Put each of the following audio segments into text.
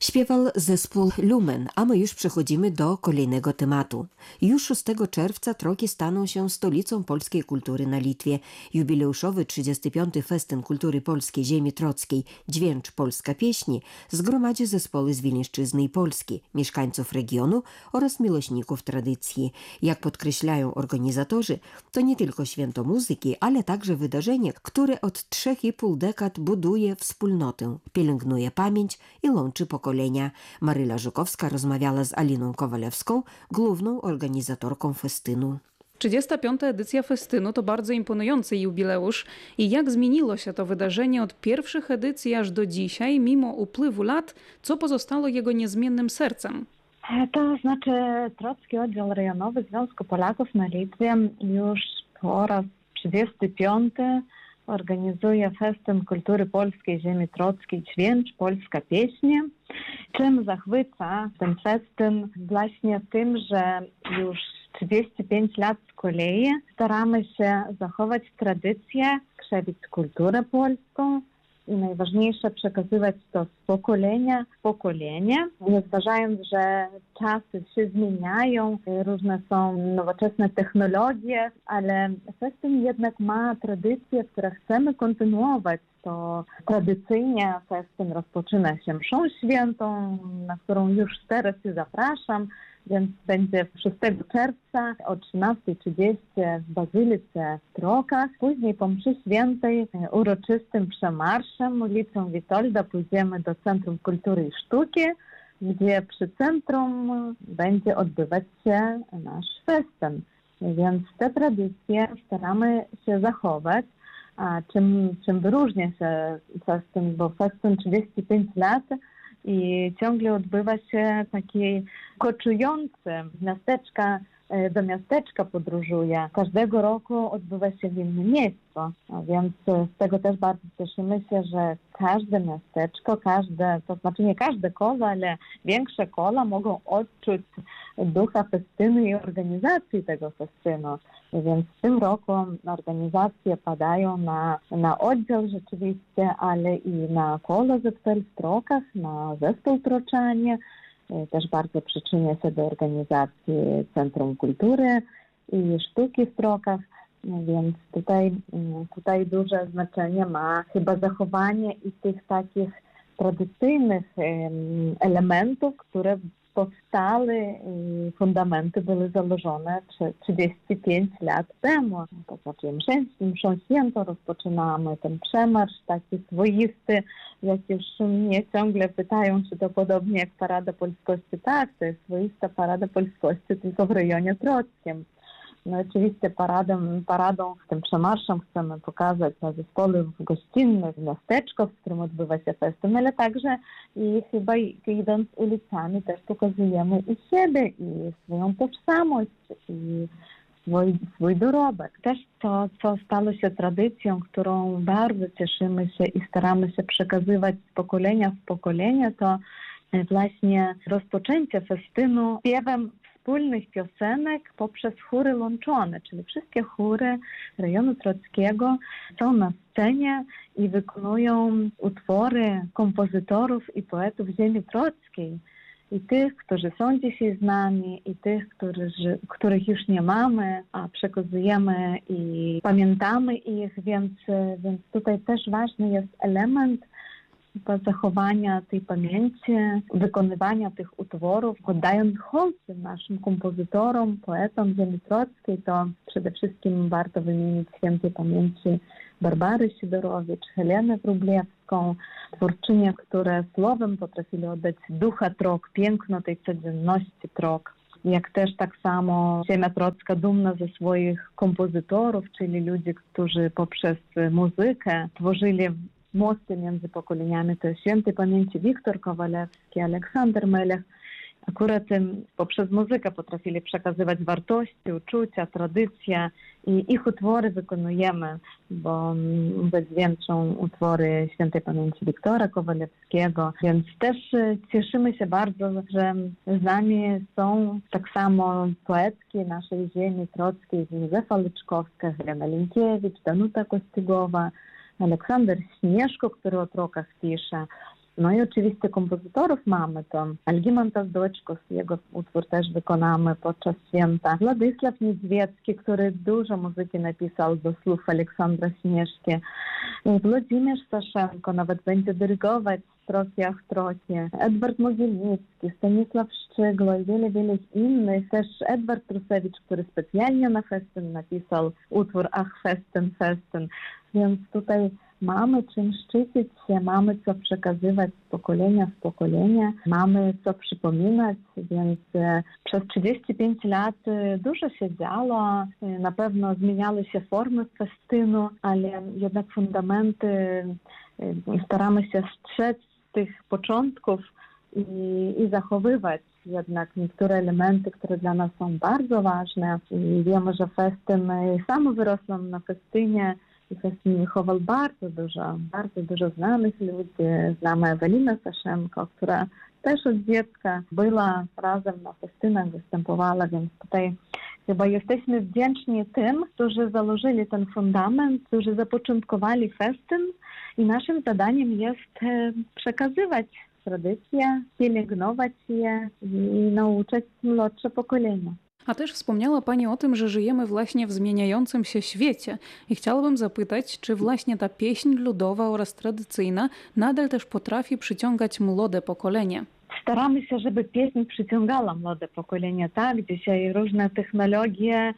Śpiewał zespół Lumen, a my już przechodzimy do kolejnego tematu. Już 6 czerwca Troki staną się stolicą polskiej kultury na Litwie. Jubileuszowy 35. Festyn Kultury Polskiej Ziemi Trockiej Dźwięcz Polska Pieśni zgromadzi zespoły z Wileńszczyzny i Polski, mieszkańców regionu oraz miłośników tradycji. Jak podkreślają organizatorzy, to nie tylko święto muzyki, ale także wydarzenie, które od 3,5 dekad buduje wspólnotę, pielęgnuje pamięć i łączy pokolenia. Maryla Żukowska rozmawiała z Aliną Kowalewską, główną organizatorką festynu. 35. edycja festynu to bardzo imponujący jubileusz. I jak zmieniło się to wydarzenie od pierwszych edycji aż do dzisiaj, mimo upływu lat, co pozostało jego niezmiennym sercem? To znaczy Trocki Oddział Rejonowy Związku Polaków na Litwie już po raz 35. organizuje Festyn Kultury Polskiej Ziemi Trockiej Dźwięcz Polska Pieśni. Czym zachwyca ten festyn? Właśnie tym, że już 35 lat z kolei staramy się zachować tradycję, krzewić kulturę polską i najważniejsze przekazywać to z pokolenia w pokolenie. Nie zważając, że czasy się zmieniają, różne są nowoczesne technologie, ale festyn jednak ma tradycję, którą chcemy kontynuować. To tradycyjnie festyn rozpoczyna się mszą świętą, na którą już teraz się zapraszam, więc będzie 6 czerwca o 13:30 w Bazylice w Trokach. Później po mszy świętej uroczystym przemarszem ulicą Witolda pójdziemy do Centrum Kultury i Sztuki, gdzie przy centrum będzie odbywać się nasz festyn. Więc te tradycje staramy się zachować. A czym wyróżnia się festyn, bo festyn 35 lat i ciągle odbywa się taki koczujący, miasteczka do miasteczka podróżuje. Każdego roku odbywa się w innym miejscu, a więc z tego też bardzo cieszymy się, że każde miasteczko, to znaczy nie każde koło, ale większe koła mogą odczuć ducha festynu i organizacji tego festynu. Więc w tym roku organizacje padają na oddział rzeczywiście, ale i na koło ZPL w Trokach, na zespół Troczanie. Też bardzo przyczynia się do organizacji Centrum Kultury i Sztuki w Trokach, więc tutaj duże znaczenie ma chyba zachowanie i tych takich tradycyjnych elementów, które powstały i fundamenty były założone 35 lat temu. To znaczy mszą świętą rozpoczynamy, ten przemarsz taki swoisty, jak już mnie ciągle pytają, czy to podobnie jak Parada Polskości. Tak, to jest swoista Parada Polskości, tylko w rejonie trockim. No oczywiście paradą, tym przemarszem chcemy pokazać na zespoły gościnne, miasteczko, w którym odbywa się festyn, ale także i chyba idąc ulicami też pokazujemy i siebie, i swoją tożsamość, i swój dorobek. Też to, co stało się tradycją, którą bardzo cieszymy się i staramy się przekazywać z pokolenia w pokolenie, to właśnie rozpoczęcie festynu śpiewem wspólnych piosenek poprzez chóry łączone, czyli wszystkie chóry rejonu trockiego są na scenie i wykonują utwory kompozytorów i poetów ziemi trockiej. I tych, którzy są dzisiaj z nami, i tych, których już nie mamy, a przekazujemy i pamiętamy ich, więc tutaj też ważny jest element zachowania tej pamięci, wykonywania tych utworów, oddając hołd naszym kompozytorom, poetom ziemi trockiej, to przede wszystkim warto wymienić świętej pamięci Barbary Sidorowicz, Helenę Wróblewską, twórczynie, które słowem potrafili oddać ducha Trok, piękno tej codzienności Trok. Jak też tak samo ziemia trocka dumna ze swoich kompozytorów, czyli ludzi, którzy poprzez muzykę tworzyli mosty między pokoleniami, to świętej pamięci Wiktor Kowalewski, Aleksander Melech. Akurat poprzez muzykę potrafili przekazywać wartości, uczucia, tradycje i ich utwory wykonujemy, bo dźwięczą utwory świętej pamięci Wiktora Kowalewskiego, więc też cieszymy się bardzo, że z nami są tak samo poetki naszej ziemi trockiej, Józefa Lyczkowska, Helena Linkiewicz, Danuta Kostygowa, Aleksander Śnieżko, który o Trokach pisze, No i oczywiście kompozytorów mamy to Algimantas Doczkos, jego utwór też wykonamy podczas święta. Władysław Niedźwiecki, który dużo muzyki napisał do słów Aleksandra Śnieżki. Włodzimierz Saszenko nawet będzie dyrygować Troki ach Troki. Edward Mogielnicki, Stanisław Szczygło i wiele innych. Też Edward Prusewicz, który specjalnie na festyn napisał utwór Ach Festyn, Festyn. Więc tutaj mamy czym szczycić się, mamy co przekazywać z pokolenia w pokolenie, mamy co przypominać, więc przez 35 lat dużo się działo, na pewno zmieniały się formy festynu, ale jednak fundamenty staramy się strzec z tych początków i zachowywać jednak niektóre elementy, które dla nas są bardzo ważne. I wiemy, że festyn, sam wyrosłam na festynie, i festyn wychował bardzo dużo znanych ludzi. Znamy Ewelinę Saszenko, która też od dziecka była razem na festynach, występowała, więc tutaj chyba jesteśmy wdzięczni tym, którzy założyli ten fundament, którzy zapoczątkowali festyn i naszym zadaniem jest przekazywać tradycje, pielęgnować je i nauczać młodsze pokolenia. A też wspomniała Pani o tym, że żyjemy właśnie w zmieniającym się świecie. I chciałabym zapytać, czy właśnie ta pieśń ludowa oraz tradycyjna nadal też potrafi przyciągać młode pokolenie? Staramy się, żeby pieśń przyciągała młode pokolenie. Tak, dzisiaj różne technologie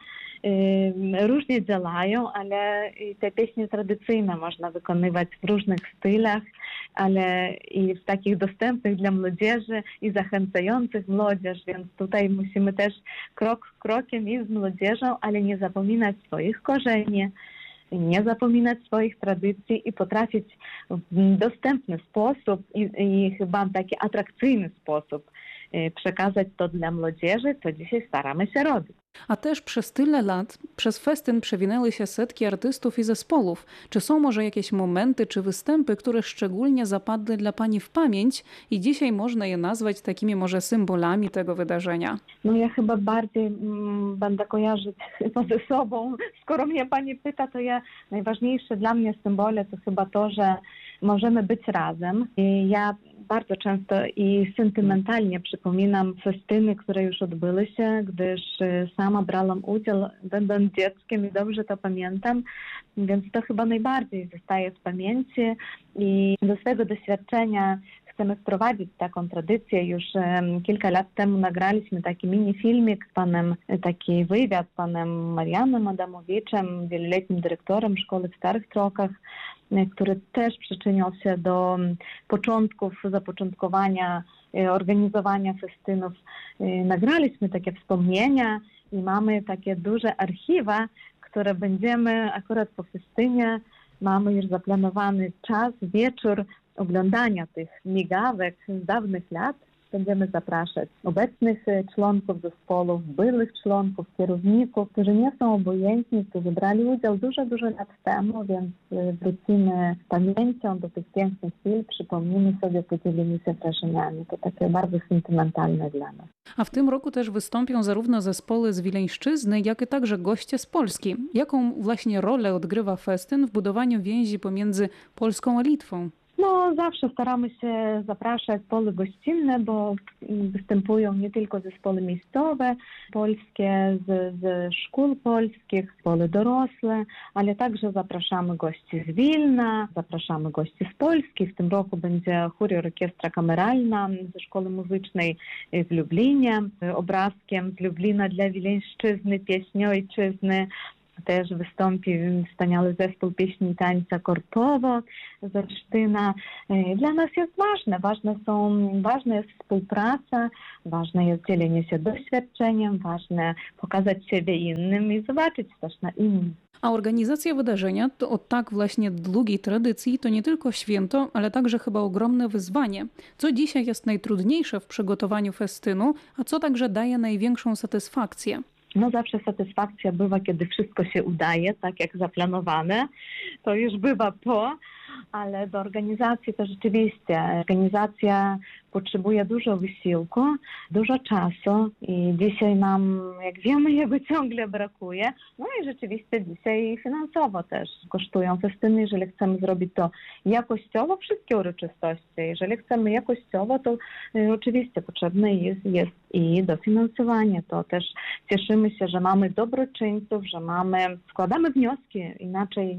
różnie działają, ale te pieśni tradycyjne można wykonywać w różnych stylach, ale i w takich dostępnych dla młodzieży i zachęcających młodzież, więc tutaj musimy też krok krokiem iść z młodzieżą, ale nie zapominać swoich korzeni, nie zapominać swoich tradycji i potrafić w dostępny sposób i chyba taki atrakcyjny sposób przekazać to dla młodzieży, co dzisiaj staramy się robić. A też przez tyle lat przez festyn przewinęły się setki artystów i zespołów. Czy są może jakieś momenty czy występy, które szczególnie zapadły dla Pani w pamięć i dzisiaj można je nazwać takimi może symbolami tego wydarzenia? No ja chyba bardziej będę kojarzyć chyba ze sobą. Skoro mnie Pani pyta, to najważniejsze dla mnie symbole to chyba to, że możemy być razem. I ja bardzo często i sentymentalnie przypominam festyny, które już odbyły się, gdyż sama brałam udział, będąc dzieckiem i dobrze to pamiętam, więc to chyba najbardziej zostaje w pamięci i ze swojego doświadczenia chcemy wprowadzić taką tradycję. Już kilka lat temu nagraliśmy taki mini filmik z taki wywiad z panem Marianem Adamowiczem, wieloletnim dyrektorem szkoły w Starych Trokach, który też przyczynił się do zapoczątkowania, organizowania festynów. Nagraliśmy takie wspomnienia i mamy takie duże archiwa, które będziemy akurat po festynie, mamy już zaplanowany czas, wieczór oglądania tych migawek z dawnych lat. Będziemy zapraszać obecnych członków zespołów, byłych członków, kierowników, którzy nie są obojętni, którzy brali udział dużo lat temu, więc wrócimy pamięcią do tych pięknych chwil, przypomnimy sobie, podzielimy się wrażeniami. To takie bardzo sentymentalne dla nas. A w tym roku też wystąpią zarówno zespoły z Wileńszczyzny, jak i także goście z Polski. Jaką właśnie rolę odgrywa festyn w budowaniu więzi pomiędzy Polską a Litwą? No, zawsze staramy się zapraszać zespoły gościnne, bo występują nie tylko zespoły miejscowe, polskie, z szkół polskich, zespoły dorosłe, ale także zapraszamy gości z Wilna, zapraszamy gości z Polski. W tym roku będzie chór i orkiestra kameralna ze szkoły muzycznej w Lublinie, obrazkiem z Lublina dla Wileńszczyzny, pieśni ojczyzny. Też wystąpi wspaniały zespół pieśni i tańca Korpowo z Olsztyna. Dla nas jest ważna jest współpraca, ważne jest dzielenie się doświadczeniem, ważne pokazać siebie innym i zobaczyć też na innych. A organizacja wydarzenia to od tak właśnie długiej tradycji to nie tylko święto, ale także chyba ogromne wyzwanie. Co dzisiaj jest najtrudniejsze w przygotowaniu festynu, a co także daje największą satysfakcję? No zawsze satysfakcja bywa, kiedy wszystko się udaje, tak jak zaplanowane. To już bywa po, ale do organizacji to rzeczywiście organizacja potrzebuje dużo wysiłku, dużo czasu i dzisiaj nam, jak wiemy, jego ciągle brakuje. No i rzeczywiście dzisiaj finansowo też kosztują festyny. Jeżeli chcemy zrobić to jakościowo, wszystkie uroczystości, jeżeli chcemy jakościowo, to oczywiście potrzebne jest i dofinansowanie. To też cieszymy się, że mamy dobroczyńców, że składamy wnioski, inaczej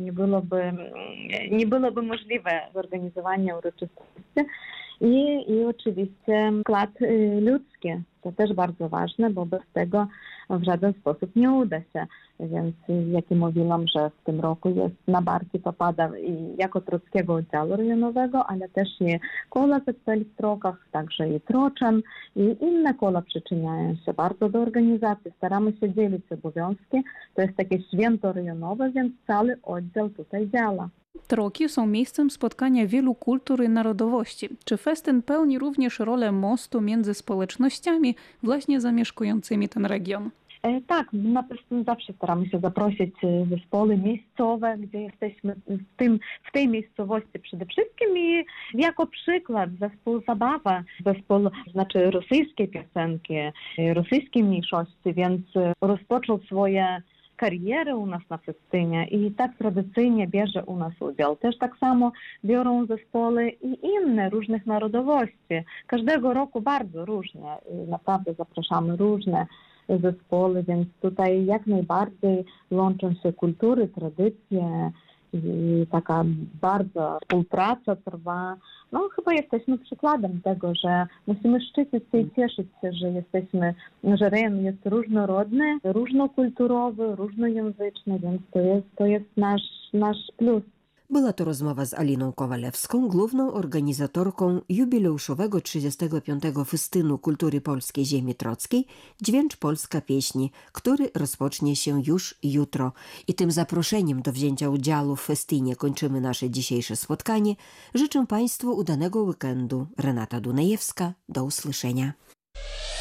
nie byłoby możliwe zorganizowanie uroczystości. I oczywiście wkład ludzki, to też bardzo ważne, bo bez tego w żaden sposób nie uda się. Więc jak i mówiłam, że w tym roku jest na barki popada i jako Trockiego Oddziału Rejonowego, ale też i koła ZPL w Trokach, także i Troczem i inne koła przyczyniają się bardzo do organizacji. Staramy się dzielić obowiązki. To jest takie święto rejonowe, więc cały oddział tutaj działa. Troki są miejscem spotkania wielu kultur i narodowości. Czy festyn pełni również rolę mostu między społecznościami właśnie zamieszkującymi ten region? Tak, na pewno zawsze staramy się zaprosić zespoły miejscowe, gdzie jesteśmy w tej miejscowości przede wszystkim i jako przykład zespół Zabawa, znaczy rosyjskie piosenki, rosyjskiej mniejszości, więc rozpoczął swoje karierę u nas na festynie i tak tradycyjnie bierze u nas udział. Też tak samo biorą zespoły i inne różnych narodowości. Każdego roku bardzo różnie i naprawdę zapraszamy różne zespoły, więc tutaj jak najbardziej łączą się kultury, tradycje i taka bardzo współpraca trwa. No chyba jesteśmy przykładem tego, że musimy szczycić się i cieszyć się, że rejon jest różnorodny, różnokulturowy, różnojęzyczny, więc to jest nasz plus. Była to rozmowa z Aliną Kowalewską, główną organizatorką jubileuszowego 35. Festynu Kultury Polskiej Ziemi Trockiej Dźwięcz Polska Pieśni, który rozpocznie się już jutro. I tym zaproszeniem do wzięcia udziału w festynie kończymy nasze dzisiejsze spotkanie. Życzę Państwu udanego weekendu. Renata Dunajewska, do usłyszenia.